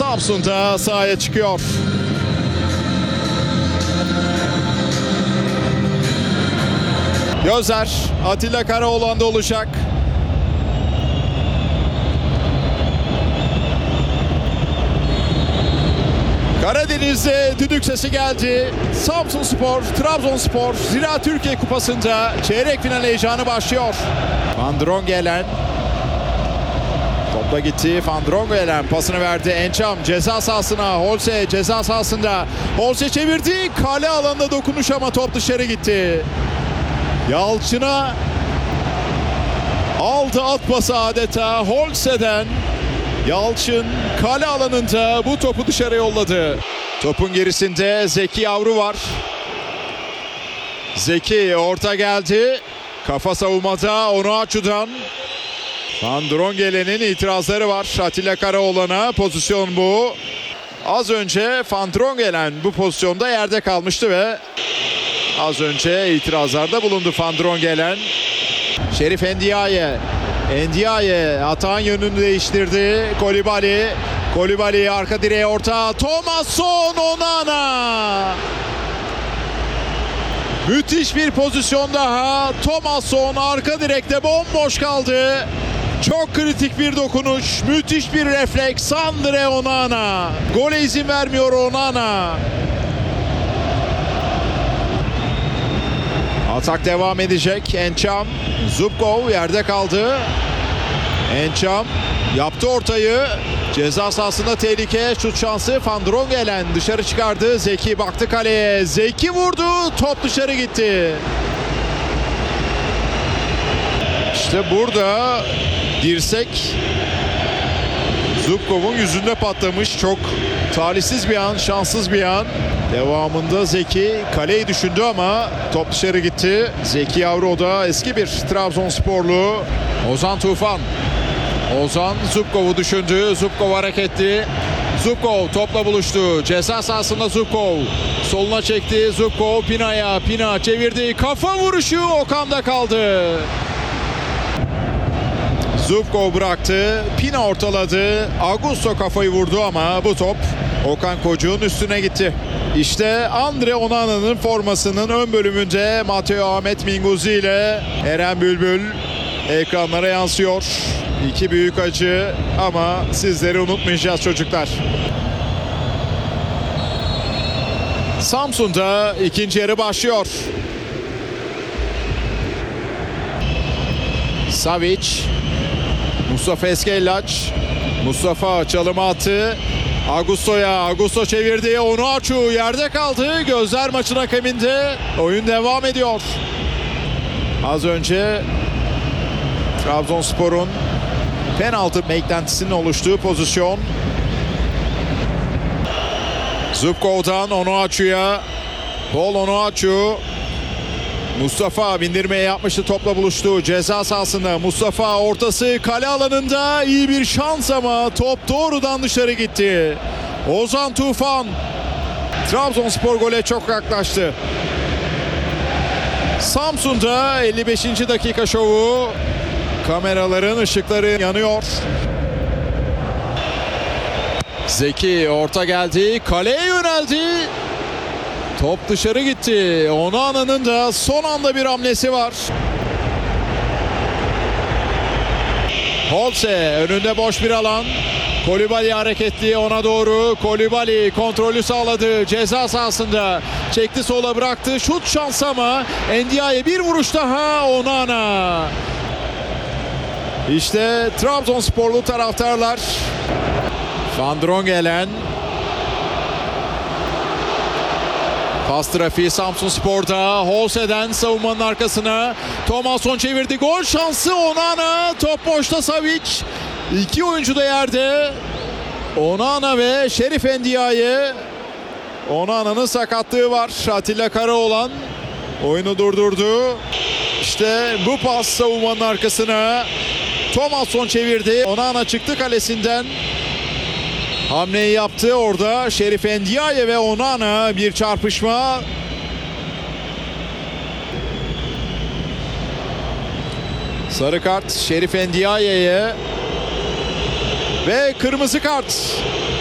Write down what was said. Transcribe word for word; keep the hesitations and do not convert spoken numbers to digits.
Samsun'da sahaya çıkıyor. Gözler Atilla Karaoğlan'da olacak. Karadeniz'de düdük sesi geldi. Samsunspor, Trabzonspor Ziraat Türkiye Kupası'nda çeyrek final heyecanı başlıyor. Van Drongelen topla gitti. Van Drongelen pasını verdi. Ençam ceza sahasına. Holse ceza sahasında. Holse çevirdi. Kale alanında dokunuş ama top dışarı gitti. Yalçın'a aldı at pası adeta Holse'den. Yalçın kale alanında bu topu dışarı yolladı. Topun gerisinde Zeki Yavru var. Zeki orta geldi. Kafa savunmada Onuachu'dan. Van Drongelen'in itirazları var Atilla Karaoğlan'a. Pozisyon bu. Az önce Van Drongelen bu pozisyonda yerde kalmıştı ve az önce itirazlarda bulundu Van Drongelen. Şerif Endiaye. Endiaye atağın yönünü değiştirdi. Kolibali. Kolibali arka direğe orta. Thomasson Onana. Müthiş bir pozisyon daha. Thomasson arka direkte bomboş kaldı. Çok kritik bir dokunuş. Müthiş bir refleks. Andre Onana. Gole izin vermiyor Onana. Atak devam edecek. Ençam. Zubkov yerde kaldı. Ençam yaptı ortayı. Ceza sahasında tehlike. Şut şansı. Van Drongelen dışarı çıkardı. Zeki baktı kaleye. Zeki vurdu. Top dışarı gitti. İşte burada dirsek Zubkov'un yüzünde patlamış. Çok talihsiz bir an, şanssız bir an. Devamında Zeki kaleyi düşündü ama top dışarı gitti. Zeki Yavru o da eski bir Trabzonsporlu. Ozan Tufan. Ozan Zubkov'u düşündü. Zubkov hareketli. Zubkov topla buluştu. Ceza sahasında Zubkov. Soluna çekti. Zubkov Pina'ya. Pina çevirdi. Kafa vuruşu Okan'da kaldı. Zubkov bıraktı. Pina ortaladı. Augusto kafayı vurdu ama bu top Okan Koçuk'un üstüne gitti. İşte Andre Onana'nın formasının ön bölümünde Mateo Ahmet Minguzi ile Eren Bülbül ekranlara yansıyor. İki büyük acı ama sizleri unutmayacağız çocuklar. Samsun'da ikinci yarı başlıyor. Savic, Mustafa Eskellaç, Mustafa çalımı attı. Augusto'ya, Augusto çevirdi. Onuachu yerde kaldı. Gözler maçın hakeminde. Oyun devam ediyor. Az önce Trabzonspor'un penaltı beklentisinin oluştuğu pozisyon. Zubkov'dan Onuachu'ya. Paul Onuachu. Mustafa bindirmeye yapmıştı, topla buluştu. Ceza sahasında Mustafa ortası kale alanında, iyi bir şans ama top doğrudan dışarı gitti. Ozan Tufan. Trabzonspor gole çok yaklaştı. Samsun'da elli beşinci dakika şovu. Kameraların ışıkları yanıyor. Zeki orta geldi. Kaleye yöneldi. Top dışarı gitti. Onana'nın da son anda bir hamlesi var. Holse önünde boş bir alan. Kolibali hareketli ona doğru. Kolibali kontrolü sağladı. Ceza sahasında çekti, sola bıraktı. Şut şansı ama Endiaye bir vuruş daha. Onana. İşte Trabzonsporlu taraftarlar. Van Drongelen. Pas trafiği Samsunspor'da. Holse'den savunmanın arkasına. Thomasson çevirdi. Gol şansı Onana. Top boşta Savic. İki oyuncu da yerde. Onana ve Şerif Endiaye. Onana'nın sakatlığı var. Atilla Karaoğlan oyunu durdurdu. İşte bu pas savunmanın arkasına. Thomasson çevirdi. Onana çıktı kalesinden. Hamleyi yaptı orada. Şerif Endiaye ve Onana bir çarpışma. Sarı kart Şerif Endiaye'ye ve kırmızı kart